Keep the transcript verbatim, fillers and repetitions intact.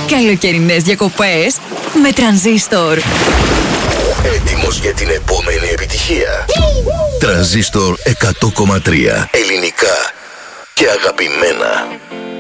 Καλοκαιρινές διακοπές με Τρανζίστορ. Έτοιμος για την επόμενη επιτυχία. Τρανζίστορ εκατό κόμμα τρία. Ελληνικά και αγαπημένα.